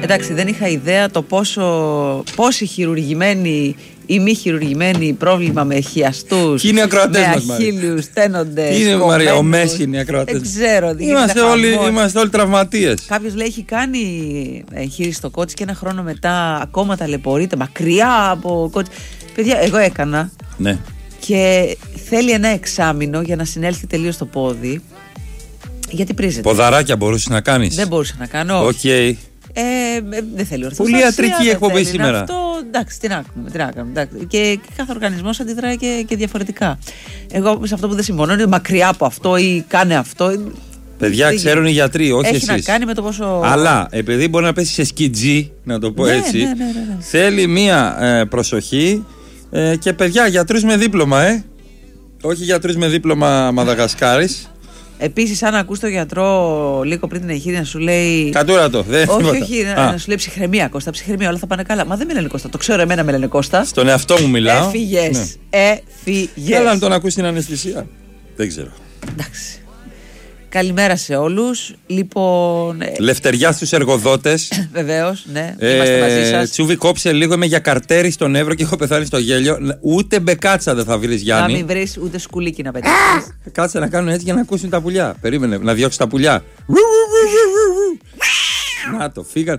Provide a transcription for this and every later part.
Εντάξει, δεν είχα ιδέα το πόσοι χειρουργημένοι ή μη χειρουργημένοι πρόβλημα με χιαστούς, είναι οι ακροατές με μας, αχίλιους, τένοντες. Είναι Μαρία, ο Μέση είναι οι ακροατές. Δεν ξέρω. Είμαστε όλοι τραυματίες. Κάποιος λέει έχει κάνει εγχείρηση στο κότσι και ένα χρόνο μετά ακόμα ταλαιπωρείται μακριά από κότσι. Παιδιά, εγώ έκανα. Ναι. Και θέλει ένα εξάμηνο για να συνέλθει τελείως το πόδι. Γιατί πρίζεται. Ποδαράκια μπορούσες να κάνεις? Δεν μπορούσα να κάνω. Οκ. Δεν θέλει ορθοστασία. Πολύ ιατρική εκπομπή σήμερα. Αυτό, εντάξει, τι να κάνουμε. Και κάθε οργανισμός αντιδράει και διαφορετικά. Εγώ σε αυτό που δεν συμφωνώ είναι μακριά από αυτό ή κάνε αυτό. Παιδιά, ξέρουν οι γιατροί, όχι έχει εσείς. να κάνει με το πόσο. Αλλά επειδή μπορεί να πέσει σε σκιτζί, να το πω έτσι, ναι. θέλει μία προσοχή και παιδιά, γιατρούς με δίπλωμα, όχι γιατρούς με δίπλωμα Μαδαγασκάρης. Επίσης, αν ακούς τον γιατρό λίγο πριν την εγχείρηση να σου λέει. Κατούρα το, δεν όχι, να σου λέει ψυχραιμία, Κώστα, ψυχραιμία, όλα θα πάνε καλά. Μα δεν με λένε Κώστα, το ξέρω, εμένα με λένε Κώστα. Στον εαυτό μου μιλάω. Έφυγες. Καλά, αν τον ακούς την αναισθησία. Δεν ξέρω. Εντάξει. Καλημέρα σε όλους. Λοιπόν. Λευτεριά στους εργοδότες. Βεβαίως, ναι. Είμαστε μαζί σας. Τσούβι, κόψε λίγο, είμαι για καρτέρι στον Εύρο και έχω πεθάνει στο γέλιο. Ούτε μπεκάτσα δεν θα βρεις, Γιάννη. Να μην βρεις ούτε σκουλίκι να πετύχεις. Κάτσε να κάνουν έτσι για να ακούσουν τα πουλιά. Περίμενε, να διώξει τα πουλιά. Να το, φύγαν.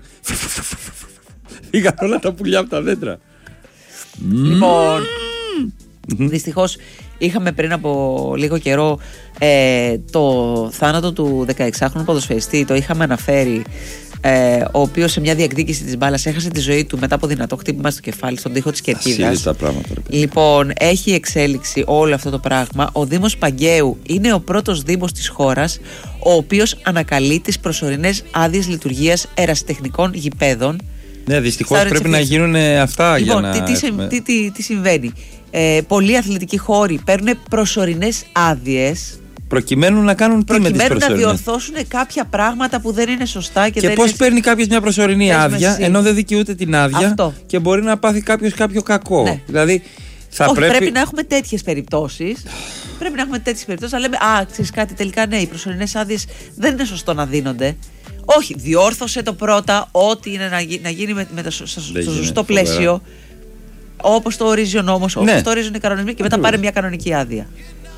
Φύγαν όλα τα πουλιά από τα δέντρα. Λοιπόν, δυστυχώς είχαμε πριν από λίγο καιρό το θάνατο του 16χρονου ποδοσφαιριστή. Το είχαμε αναφέρει, ο οποίος σε μια διεκδίκηση της μπάλας έχασε τη ζωή του μετά από δυνατό χτύπημα στο κεφάλι στον τοίχο της Κερκίδας. Λοιπόν, έχει εξέλιξη όλο αυτό το πράγμα. Ο Δήμος Παγκαίου είναι ο πρώτος δήμος της χώρας ο οποίος ανακαλεί τις προσωρινές άδειες λειτουργίας ερασιτεχνικών γηπέδων. Ναι, δυστυχώς πρέπει να γίνουν αυτά, λοιπόν, για να. Τι συμβαίνει. Πολλοί αθλητικοί χώροι παίρνουν προσωρινές άδειες. Προκειμένου να κάνουν τι με τις προσωρινές? Να διορθώσουν κάποια πράγματα που δεν είναι σωστά. Και πώς παίρνει κάποιος μια προσωρινή άδεια, ενώ δεν δικαιούται την άδεια? Αυτό. Και μπορεί να πάθει κάποιος κάποιο κακό. Ναι. Δηλαδή, πρέπει να έχουμε τέτοιες περιπτώσεις. Να λέμε, ξέρεις κάτι, τελικά ναι, οι προσωρινές άδειες δεν είναι σωστό να δίνονται. Όχι, διόρθωσε το πρώτα, ό,τι είναι να γίνει στο σωστό πλαίσιο, όπως το ορίζει ο νόμος, όπως το ορίζουν οι κανονισμοί, και μετά πάρε μια κανονική άδεια.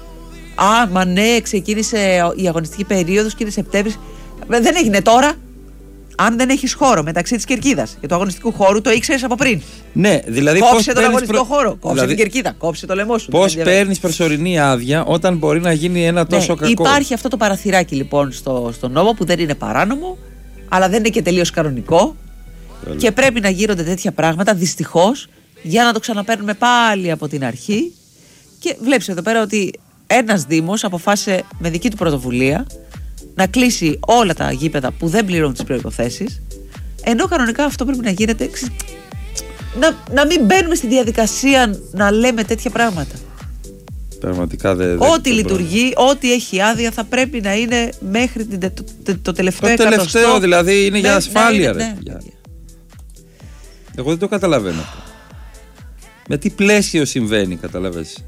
Μα ναι, ξεκίνησε η αγωνιστική περίοδος και είναι Σεπτέμβρης. Δεν έγινε τώρα. Αν δεν έχεις χώρο μεταξύ της Κερκίδας και του αγωνιστικού χώρου, το ήξερες από πριν. Ναι, δηλαδή κόψε τον αγωνιστικό χώρο, κόψε την Κερκίδα, κόψε το λαιμό σου. Πώς παίρνεις προσωρινή άδεια όταν μπορεί να γίνει ένα τόσο κακό? Υπάρχει αυτό το παραθυράκι λοιπόν στον νόμο που δεν είναι παράνομο, αλλά δεν είναι και τελείως κανονικό. Και πρέπει να γίνονται τέτοια πράγματα, δυστυχώς, για να το ξαναπαίρνουμε πάλι από την αρχή. Και βλέπεις εδώ πέρα ότι ένας Δήμος αποφάσισε με δική του πρωτοβουλία να κλείσει όλα τα γήπεδα που δεν πληρώνουν τις προϋποθέσεις, ενώ κανονικά αυτό πρέπει να γίνεται. Να μην μπαίνουμε στη διαδικασία να λέμε τέτοια πράγματα. Πραγματικά ό,τι λειτουργεί, ό,τι έχει άδεια θα πρέπει να είναι μέχρι το τελευταίο εκατοστό. Το τελευταίο δηλαδή είναι για ασφάλεια. Εγώ δεν το καταλαβαίνω αυτό. Με τι πλαίσιο συμβαίνει, καταλαβαίνεις?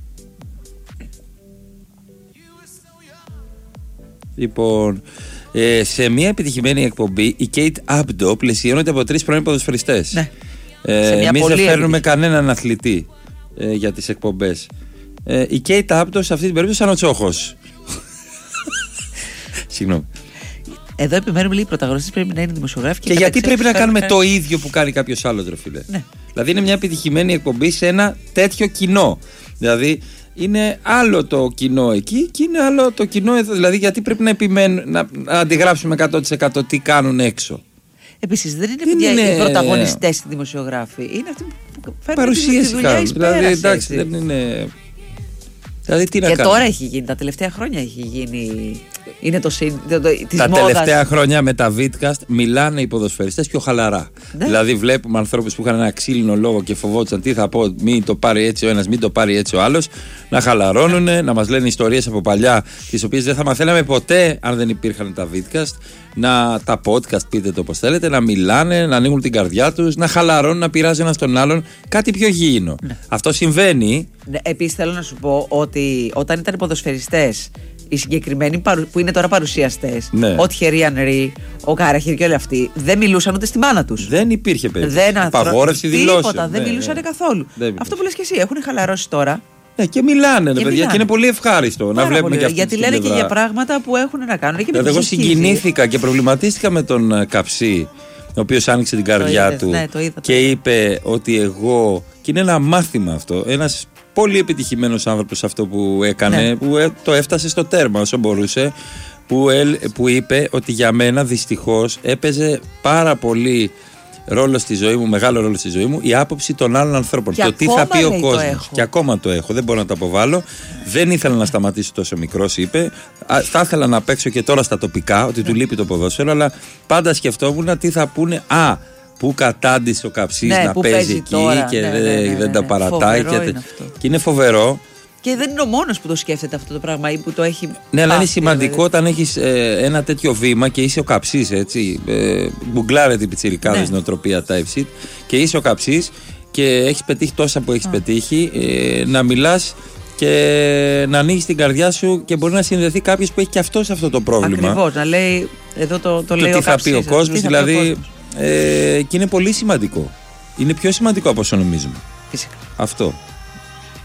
Λοιπόν, σε μια επιτυχημένη εκπομπή η Kate Abdo πλαισιώνεται από 3 πρώην ποδοσφαιριστές. Ναι. Εμείς δεν φέρνουμε κανέναν αθλητή για τις εκπομπές. Η Kate Abdo σε αυτή την περίπτωση σαν ο Τσόχος. Συγγνώμη. Εδώ επιμένουμε λίγο, οι πρωταγωνιστές πρέπει να είναι δημοσιογράφοι. Και γιατί πρέπει να κάνουμε το ίδιο που κάνει κάποιος άλλος, ρε φίλε? Ναι. Δηλαδή είναι μια επιτυχημένη εκπομπή σε ένα τέτοιο κοινό. Δηλαδή είναι άλλο το κοινό εκεί και είναι άλλο το κοινό εδώ. Δηλαδή γιατί πρέπει να επιμένουμε να αντιγράψουμε 100% τι κάνουν έξω? Επίσης δεν είναι οι πρωταγωνιστές οι δημοσιογράφοι. Είναι αυτοί που φέρνουν τη δουλειά εις πέρας. Δηλαδή εντάξει, δεν είναι. Δηλαδή, τι να και κάνουμε? Τώρα έχει γίνει, τα τελευταία χρόνια έχει γίνει. Είναι της τα μόδας. Τελευταία χρόνια με τα Vidcast μιλάνε οι ποδοσφαιριστές πιο χαλαρά. Ναι. Δηλαδή βλέπουμε ανθρώπους που είχαν ένα ξύλινο λόγο και φοβόντουσαν τι θα πω, μην το πάρει έτσι ο ένας, μην το πάρει έτσι ο άλλος, να χαλαρώνουν, να μας λένε ιστορίες από παλιά, τις οποίες δεν θα μαθαίναμε ποτέ αν δεν υπήρχαν τα Vidcast. Τα podcast, πείτε το όπως θέλετε, να μιλάνε, να ανοίγουν την καρδιά τους, να χαλαρώνουν, να πειράζει ένας τον άλλον, κάτι πιο γήινο. Ναι. Αυτό συμβαίνει. Ναι, επίσης θέλω να σου πω ότι όταν ήταν οι ποδοσφαιριστές οι συγκεκριμένοι που είναι τώρα παρουσιαστές, Ναι. ο Τιερί Ανρί, ο Κάραχερ και όλοι αυτοί, δεν μιλούσαν ούτε στη μάνα τους. Δεν υπήρχε περίπτωση. Δεν Απαγόρευση δηλώσεων. Τίποτα, δεν μιλούσαν καθόλου. Αυτό που λες και εσύ, έχουν χαλαρώσει τώρα. Ναι, και μιλάνε, παιδιά, και είναι πολύ ευχάριστο να βλέπουμε και αυτή γιατί την λένε πλευρά. και για πράγματα που έχουν να κάνουν. Δηλαδή, εγώ συγκινήθηκα και προβληματίστηκα με τον Καψί, ο οποίος άνοιξε την καρδιά του και είπε ότι εγώ. Και είναι ένα μάθημα αυτό. Ένας πολύ επιτυχημένος άνθρωπος αυτό που έκανε, που το έφτασε στο τέρμα όσο μπορούσε. Που είπε ότι για μένα δυστυχώς έπαιζε πάρα πολύ ρόλο στη ζωή μου, μεγάλο ρόλο στη ζωή μου, η άποψη των άλλων ανθρώπων. Και το τι θα πει ο κόσμος. Και ακόμα το έχω, δεν μπορώ να το αποβάλω. Δεν ήθελα να σταματήσω τόσο μικρός, είπε. Θα ήθελα να παίξω και τώρα στα τοπικά, ότι του λείπει το ποδόσφαιρο, αλλά πάντα σκεφτόμουν τι θα πούνε. Που κατάντησε ο Καψής να παίζει εκεί τώρα, και δεν τα παρατάει. Και είναι φοβερό. Και δεν είναι ο μόνος που το σκέφτεται αυτό το πράγμα ή που το έχει. Ναι, αλλά είναι σημαντικό όταν έχεις ένα τέτοιο βήμα και είσαι ο Καψής, έτσι. Μπουγκλάρε την πιτσιρικάδες νοοτροπία Type-Sheet και είσαι ο Καψής και έχεις πετύχει τόσα που έχεις πετύχει, να μιλάς και να ανοίγεις την καρδιά σου και μπορεί να συνδεθεί κάποιος που έχει και αυτός αυτό το πρόβλημα. Ακριβώς, να λέει. Εδώ το λέει τι ο θα Καψής, πει ο κόσμος, δηλαδή. Και είναι πολύ σημαντικό. Είναι πιο σημαντικό από όσο νομίζουμε. Φυσικά. Αυτό.